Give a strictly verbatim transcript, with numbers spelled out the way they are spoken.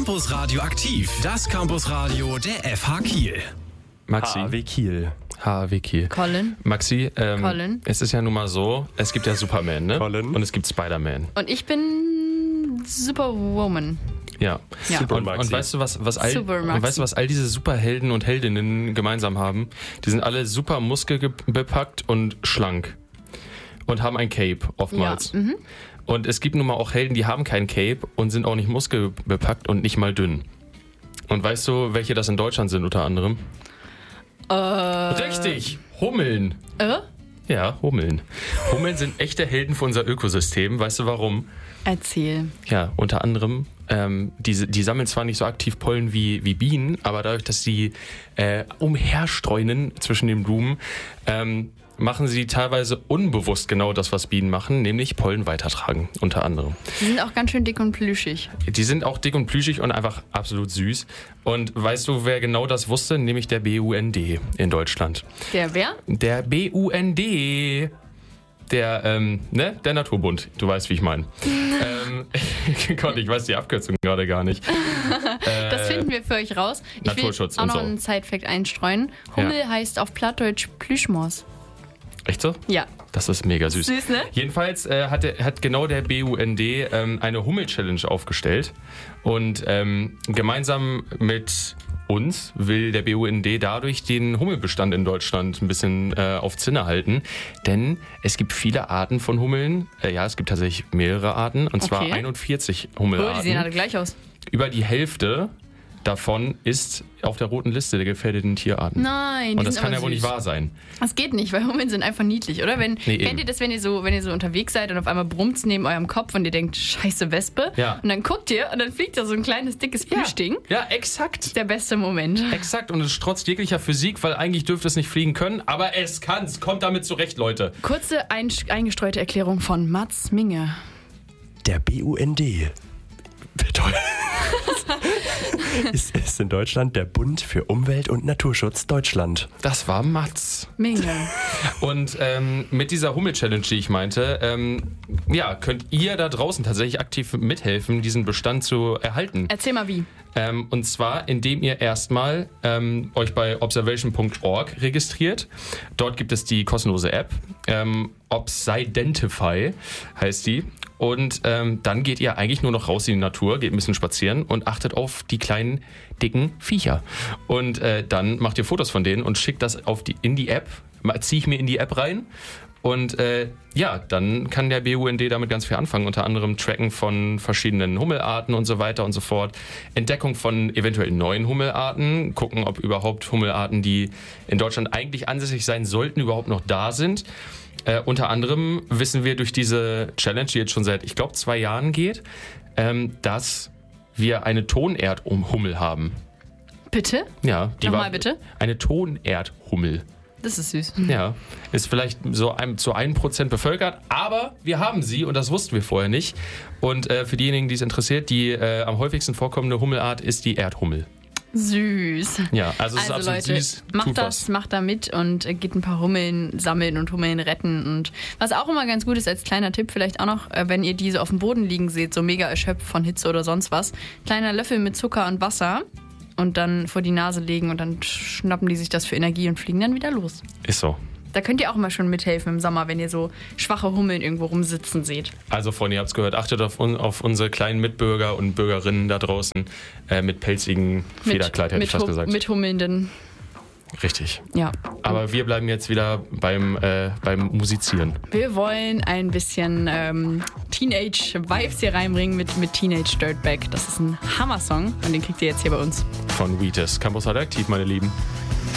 Campus Radio aktiv, das Campusradio der F H Kiel. Maxi. H W Kiel. H W Kiel. Colin. Maxi, ähm, Colin. es ist ja nun mal so, es gibt ja Superman, ne? Colin. Und es gibt Spider-Man. Und ich bin Superwoman. Ja. Ja. Super Und, Maxi. und weißt du, was, was all, Super und Maxi. weißt du, was all diese Superhelden und Heldinnen gemeinsam haben? Die sind alle super muskelbepackt und schlank. Und haben ein Cape oftmals. Ja. Mhm. Und es gibt nun mal auch Helden, die haben kein Cape und sind auch nicht muskelbepackt und nicht mal dünn. Und weißt du, welche das in Deutschland sind unter anderem? Äh, Richtig, Hummeln. Äh? Ja, Hummeln. Hummeln sind echte Helden für unser Ökosystem. Weißt du warum? Erzähl. Ja, unter anderem, ähm, die, die sammeln zwar nicht so aktiv Pollen wie, wie Bienen, aber dadurch, dass sie äh, umherstreunen zwischen den Blumen, ähm, machen sie teilweise unbewusst genau das, was Bienen machen, nämlich Pollen weitertragen, unter anderem. Die sind auch ganz schön dick und plüschig. Die sind auch dick und plüschig und einfach absolut süß. Und weißt du, wer genau das wusste? Nämlich der B U N D in Deutschland. Der wer? Der B U N D. Der, ähm, ne? Der Naturbund. Du weißt, wie ich meine. ähm, Gott, ich weiß die Abkürzung gerade gar nicht. Das finden wir für euch raus. Ich Naturschutz will auch und noch so. einen Side-Fact einstreuen. Hummel Ja. heißt auf Plattdeutsch Plüschmaus. Echt so? Ja. Das ist mega süß. Süß, ne? Jedenfalls äh, hat, der, hat genau der B U N D ähm, eine Hummel-Challenge aufgestellt. Und ähm, gemeinsam mit uns will der B U N D dadurch den Hummelbestand in Deutschland ein bisschen äh, auf Zinne halten. Denn es gibt viele Arten von Hummeln. Äh, ja, es gibt tatsächlich mehrere Arten. Und zwar Okay. einundvierzig Oh, die sehen Hummelarten. alle gleich aus. Über die Hälfte davon ist auf der roten Liste der gefährdeten Tierarten. Nein, die Und das sind kann aber ja wohl nicht süß. wahr sein. Das geht nicht, weil Hummeln sind einfach niedlich, oder? Wenn, Nee, kennt eben. ihr das, wenn ihr so, wenn ihr so unterwegs seid und auf einmal brummt's neben eurem Kopf und ihr denkt, scheiße Wespe? Ja. Und dann guckt ihr und dann fliegt da so ein kleines, dickes Plüschding. Ja, exakt. Der beste Moment. Exakt, und es strotzt jeglicher Physik, weil eigentlich dürfte es nicht fliegen können, aber es kann's. Kommt damit zurecht, Leute. Kurze ein, eingestreute Erklärung von Mats Minge. Der B U N D ist, ist in Deutschland der Bund für Umwelt- und Naturschutz Deutschland. Das war Mats. Minge. Und ähm, mit dieser Hummel-Challenge, die ich meinte, ähm, ja, könnt ihr da draußen tatsächlich aktiv mithelfen, diesen Bestand zu erhalten. Erzähl mal wie. Ähm, und zwar, indem ihr erstmal ähm, euch bei observation punkt org registriert. Dort gibt es die kostenlose App. Ähm, Obsidentify heißt die. Und ähm, dann geht ihr eigentlich nur noch raus in die Natur, geht ein bisschen spazieren und achtet auf die kleinen, dicken Viecher. Und äh, dann macht ihr Fotos von denen und schickt das auf die, in die App. Ziehe ich mir in die App rein. Und äh, ja, dann kann der B U N D damit ganz viel anfangen, unter anderem Tracken von verschiedenen Hummelarten und so weiter und so fort, Entdeckung von eventuell neuen Hummelarten, gucken, ob überhaupt Hummelarten, die in Deutschland eigentlich ansässig sein sollten, überhaupt noch da sind. Äh, unter anderem wissen wir durch diese Challenge, die jetzt schon seit, ich glaube, zwei Jahren geht, ähm, dass wir eine Tonerdhummel haben. Bitte? Ja, die Nochmal war bitte? eine Tonerdhummel. Das ist süß. Ja, ist vielleicht so ein, zu ein Prozent bevölkert, aber wir haben sie und das wussten wir vorher nicht. Und äh, für diejenigen, die es interessiert, die äh, am häufigsten vorkommende Hummelart ist die Erdhummel. Süß. Ja, also es ist Also absolut Leute, süß. macht Tut das, was. macht da mit und äh, geht ein paar Hummeln sammeln und Hummeln retten. Und was auch immer ganz gut ist, als kleiner Tipp vielleicht auch noch, äh, wenn ihr die so auf dem Boden liegen seht, so mega erschöpft von Hitze oder sonst was, kleiner Löffel mit Zucker und Wasser und dann vor die Nase legen und dann schnappen die sich das für Energie und fliegen dann wieder los. Ist so. Da könnt ihr auch mal schon mithelfen im Sommer, wenn ihr so schwache Hummeln irgendwo rumsitzen seht. Also Freunde, ihr habt es gehört, achtet auf, un, auf unsere kleinen Mitbürger und Bürgerinnen da draußen äh, mit pelzigen Federkleid, hätte mit, ich fast Hum- gesagt. mit hummelnden, Richtig. ja. Aber wir bleiben jetzt wieder beim, äh, beim Musizieren. Wir wollen ein bisschen ähm, Teenage-Vibes hier reinbringen mit, mit Teenage Dirtbag. Das ist ein Hammer-Song und den kriegt ihr jetzt hier bei uns. Von Wheatus. Campus Radioaktiv, meine Lieben.